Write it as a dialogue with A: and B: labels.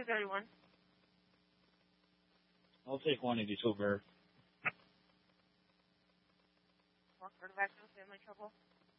A: 231.
B: I'll take 182 over.
A: Rockford Vacuum, family trouble.